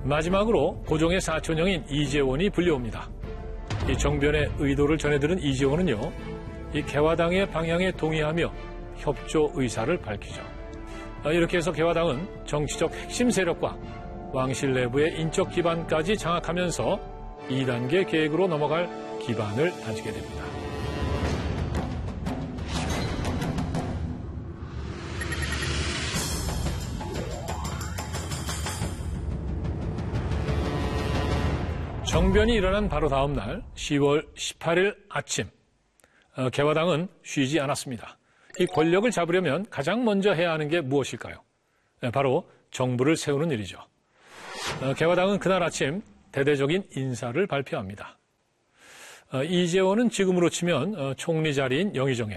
마지막으로 고종의 사촌형인 이재원이 불려옵니다. 이 정변의 의도를 전해들은 이재원은요, 이 개화당의 방향에 동의하며 협조 의사를 밝히죠. 이렇게 해서 개화당은 정치적 핵심 세력과 왕실 내부의 인적 기반까지 장악하면서 2단계 계획으로 넘어갈 기반을 다지게 됩니다. 정변이 일어난 바로 다음 날 10월 18일 아침, 개화당은 쉬지 않았습니다. 이 권력을 잡으려면 가장 먼저 해야 하는 게 무엇일까요? 바로 정부를 세우는 일이죠. 개화당은 그날 아침 대대적인 인사를 발표합니다. 이재원은 지금으로 치면 총리 자리인 영의정에,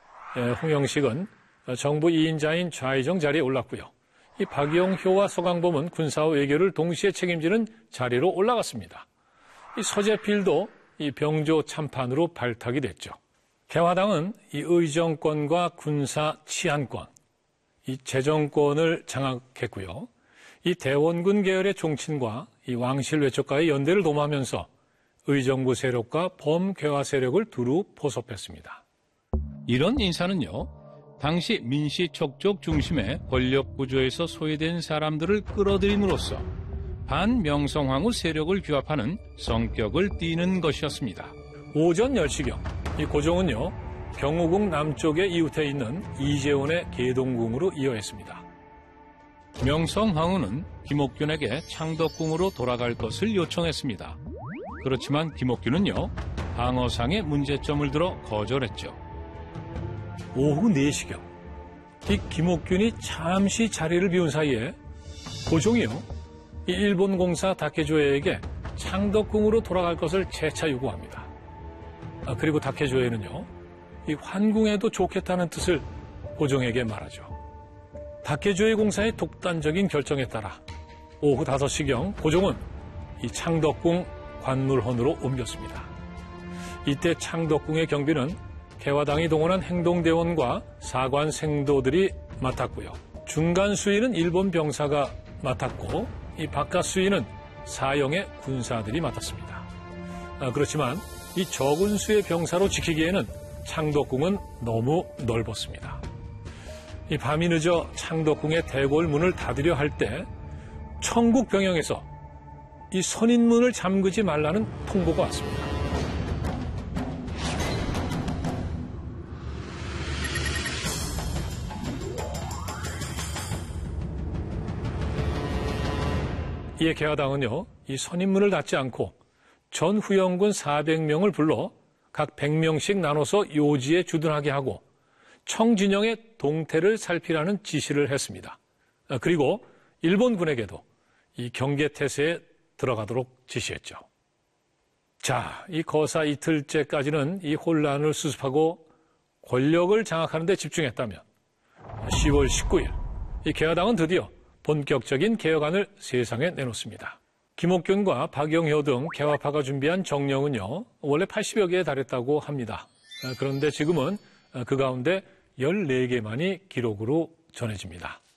홍영식은 정부 2인자인 좌의정 자리에 올랐고요. 이 박영효와 서강범은 군사와 외교를 동시에 책임지는 자리로 올라갔습니다. 이 서재필도 이 병조 참판으로 발탁이 됐죠. 개화당은 이 의정권과 군사 치안권, 이 재정권을 장악했고요. 이 대원군 계열의 종친과 이 왕실 외척과의 연대를 도모하면서 의정부 세력과 범개화 세력을 두루 포섭했습니다. 이런 인사는요, 당시 민씨 척족 중심의 권력 구조에서 소외된 사람들을 끌어들임으로써 반명성황후 세력을 규합하는 성격을 띠는 것이었습니다. 오전 10시경 이 고종은요, 경우궁 남쪽에 이웃해 있는 이재원의 계동궁으로 이어했습니다. 명성황후는 김옥균에게 창덕궁으로 돌아갈 것을 요청했습니다. 그렇지만 김옥균은요, 방어상의 문제점을 들어 거절했죠. 오후 4시경 이 김옥균이 잠시 자리를 비운 사이에 고종이요, 이 일본 공사 다케조에에게 창덕궁으로 돌아갈 것을 재차 요구합니다. 그리고 다케조에는요, 이 환궁에도 좋겠다는 뜻을 고종에게 말하죠. 다케조에 공사의 독단적인 결정에 따라 오후 5시경 고종은 이 창덕궁 관물헌으로 옮겼습니다. 이때 창덕궁의 경비는 개화당이 동원한 행동대원과 사관 생도들이 맡았고요. 중간 수위는 일본 병사가 맡았고, 이 바깥 수위는 사형의 군사들이 맡았습니다. 그렇지만 이 적은 수의 병사로 지키기에는 창덕궁은 너무 넓었습니다. 이 밤이 늦어 창덕궁의 대궐 문을 닫으려 할 때 청국 병영에서 이 선인문을 잠그지 말라는 통보가 왔습니다. 이에 개화당은요, 이 선인문을 닫지 않고 전 후영군 400명을 불러 각 100명씩 나눠서 요지에 주둔하게 하고 청진영의 동태를 살피라는 지시를 했습니다. 그리고 일본군에게도 이 경계태세에 들어가도록 지시했죠. 자, 이 거사 이틀째까지는 이 혼란을 수습하고 권력을 장악하는 데 집중했다면 10월 19일 이 개화당은 드디어 본격적인 개혁안을 세상에 내놓습니다. 김옥균과 박영효 등 개화파가 준비한 정령은요, 원래 80여 개에 달했다고 합니다. 그런데 지금은 그 가운데 14개만이 기록으로 전해집니다.